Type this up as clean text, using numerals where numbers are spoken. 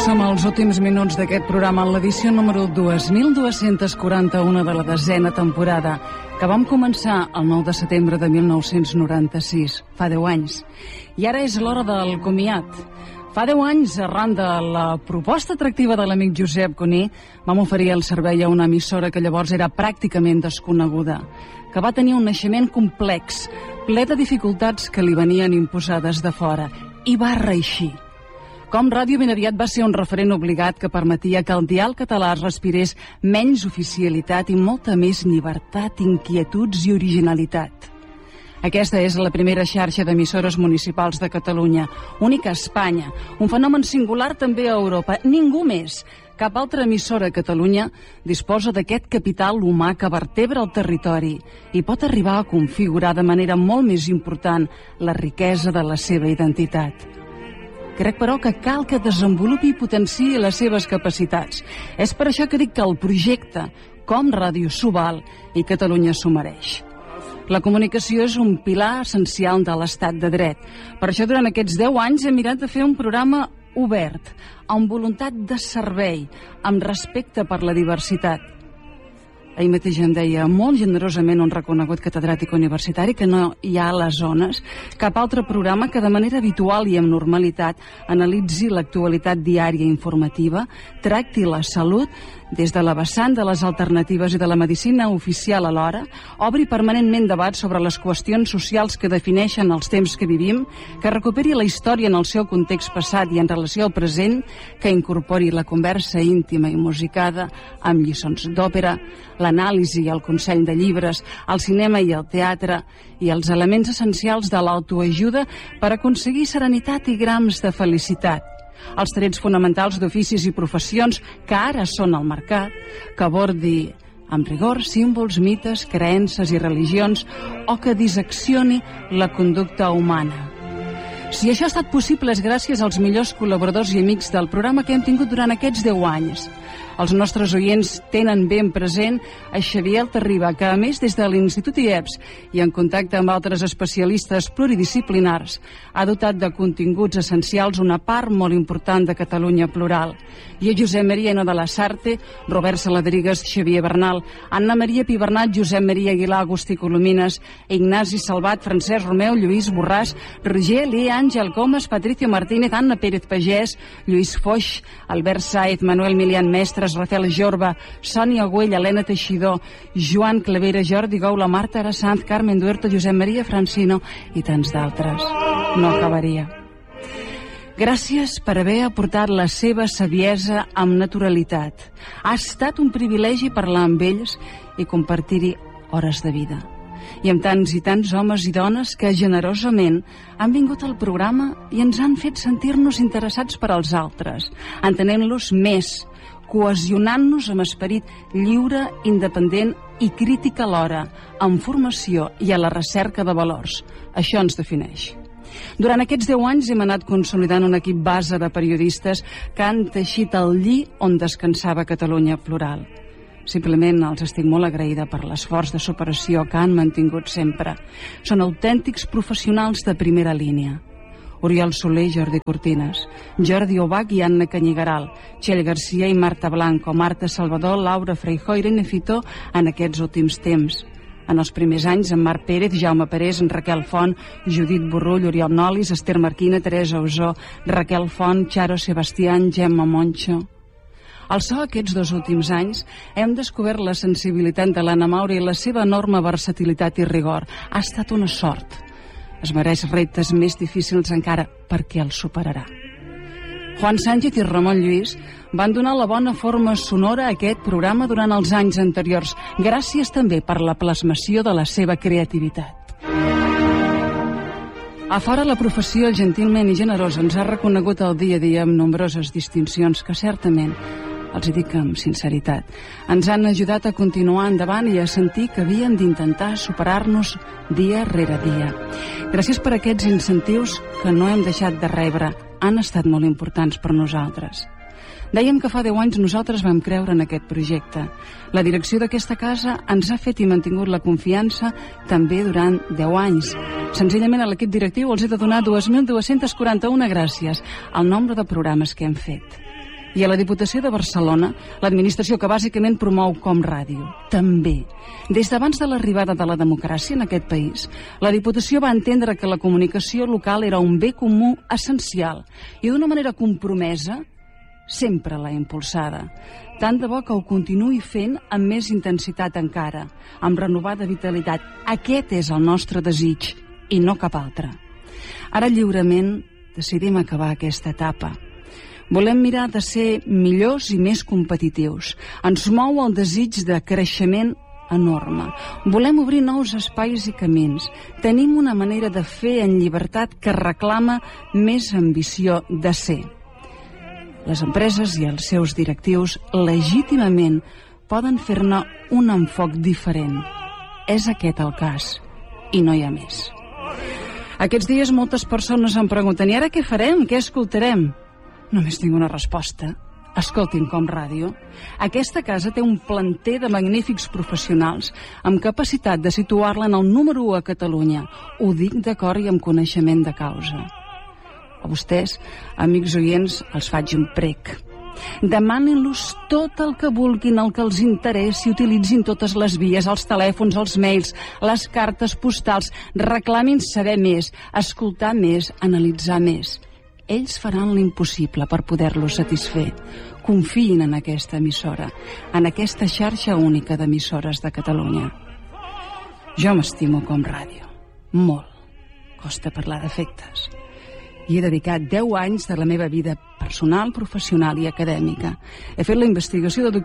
som als últims minuts d'aquest programa en l'edició número 2241 de la 10ª temporada, que vam començar el 9 de setembre de 1996, fa 10 anys. I ara és l'hora del comiat. Fa 10 anys, arran de la proposta atractiva de l'amic Josep Cuní, vam oferir el servei a una emissora que llavors era pràcticament desconeguda, que va tenir un naixement complex, ple de dificultats que li venien imposades de fora, i va reeixir. Com Ràdio ben aviat va ser un referent obligat que permetia que el dial català es respirés menys oficialitat i molta més llibertat, inquietuds i originalitat. Aquesta és la primera xarxa d'emissores municipals de Catalunya, única a Espanya, un fenomen singular també a Europa. Ningú més, cap altra emissora a Catalunya, disposa d'aquest capital humà que vertebra el territori i pot arribar a configurar de manera molt més important la riquesa de la seva identitat. Crec, però, que cal que desenvolupi i potenciï les seves capacitats. És per això que dic que el projecte, com Ràdio s'ho val, i Catalunya s'ho mereix. La comunicació és un pilar essencial de l'estat de dret. Per això, durant aquests 10 anys, he mirat de fer un programa obert, amb voluntat de servei, amb respecte per la diversitat. Ahir mateix em deia molt generosament un reconegut catedràtic universitari que no hi ha a les zones cap altre programa que de manera habitual i amb normalitat analitzi l'actualitat diària informativa, tracti la salut des de la vessant de les alternatives i de la medicina oficial alhora, obri permanentment debats sobre les qüestions socials que defineixen els temps que vivim, que recuperi la història en el seu context passat i en relació al present, que incorpori la conversa íntima i musicada amb lliçons d'òpera, l'anàlisi i el consell de llibres, el cinema i el teatre i els elements essencials de l'autoajuda per aconseguir serenitat i grams de felicitat. Els trets fonamentals d'oficis i professions que ara són al mercat, que abordi amb rigor símbols, mites, creences i religions o que disseccioni la conducta humana. Si això ha estat possible és gràcies als millors col·laboradors i amics del programa que hem tingut durant aquests 10 anys. Els nostres oients tenen ben present a Xavier Altarriba, que a més des de l'Institut IEPS i en contacte amb altres especialistes pluridisciplinars ha dotat de continguts essencials una part molt important de Catalunya Plural. I a Josep Maria Eno de la Sarte, Robert Saladrigues, Xavier Bernal, Anna Maria Pibernat, Josep Maria Aguilar, Agustí Colomines, Ignasi Salvat, Francesc Romeu, Lluís Borràs, Roger Lee, Àngel Comas, Patricio Martínez, Anna Pérez Pagès, Lluís Foix, Albert Saez, Manuel Milian Mestres, Rafael Jorba, Sònia Güell, Helena Teixidor, Joan Clavera, Jordi Goula, Marta Arasanz, Carmen Duerto, Josep Maria Francino i tants d'altres. No acabaria. Gràcies per haver aportat la seva saviesa amb naturalitat. Ha estat un privilegi parlar amb ells i compartir-hi hores de vida. I amb tants i tants homes i dones que generosament han vingut al programa i ens han fet sentir-nos interessats per als altres, entenent-los més, cohesionant-nos amb esperit lliure, independent i crític alhora, amb formació i a la recerca de valors. Això ens defineix. Durant aquests 10 anys hem anat consolidant un equip base de periodistes que han teixit el lli on descansava Catalunya Plural. Simplement els estic molt agraïda per l'esforç de superació que han mantingut sempre. Són autèntics professionals de primera línia. Oriol Soler i Jordi Cortines, Jordi Obac i Anna Canyigaral, Txell Garcia i Marta Blanco, Marta Salvador, Laura Freijó i Irene Fitó en aquests últims temps. En els primers anys, en Marc Pérez, Jaume Parés, en Raquel Font, Judit Borrull, Oriol Nolis, Esther Marquina, Teresa Ausó, Raquel Font, Charo Sebastián, Gemma Moncho. Al so aquests 2 últims anys hem descobert la sensibilitat de l'Anna Maura i la seva enorme versatilitat i rigor. Ha estat una sort. Es mereix reptes més difícils encara perquè el superarà. Juan Sánchez i Ramon Lluís van donar la bona forma sonora a aquest programa durant els anys anteriors. Gràcies també per la plasmació de la seva creativitat. A fora la professió gentilment i generosa ens ha reconegut el dia a dia amb nombroses distincions que certament, els hi dic amb sinceritat, ens han ajudat a continuar endavant i a sentir que havíem d'intentar superar-nos dia rere dia. Gràcies per aquests incentius que no hem deixat de rebre. Han estat molt importants per nosaltres. Dèiem que fa 10 anys nosaltres vam creure en aquest projecte. La direcció d'aquesta casa ens ha fet i mantingut la confiança també durant 10 anys. Senzillament a l'equip directiu els he de donar 2.241 gràcies al nombre de programes que hem fet. I a la Diputació de Barcelona, l'administració que bàsicament promou Com Ràdio, també. Des d'abans de l'arribada de la democràcia en aquest país, la Diputació va entendre que la comunicació local era un bé comú essencial i d'una manera compromesa sempre l'ha impulsada. Tant de bo que ho continuï fent amb més intensitat encara, amb renovada vitalitat. Aquest és el nostre desig i no cap altre. Ara lliurement decidim acabar aquesta etapa. Volem mirar de ser millors i més competitius. Ens mou el desig de creixement enorme. Volem obrir nous espais i camins. Tenim una manera de fer en llibertat que reclama més ambició de ser. Les empreses i els seus directius legítimament poden fer-ne un enfoc diferent. És aquest el cas, i no hi ha més. Aquests dies moltes persones em pregunten: i ara què farem? Què escoltarem? Només tinc una resposta. Escoltin Com Ràdio. Aquesta casa té un planter de magnífics professionals amb capacitat de situar-la en el número 1 a Catalunya. Ho dic d'acord i amb coneixement de causa. A vostès, amics oients, els faig un prec. Demanin-los tot el que vulguin, el que els interessi, utilitzin totes les vies, els telèfons, els mails, les cartes postals, reclamin saber més, escoltar més, analitzar més. Ells faran l'impossible per poder-los satisfer. Confiïn en aquesta emissora, en aquesta xarxa única d'emissores de Catalunya. Jo m'estimo Com Ràdio, molt. Costa parlar d'efectes. I he dedicat 10 anys de la meva vida personal, professional i acadèmica. He fet la investigació de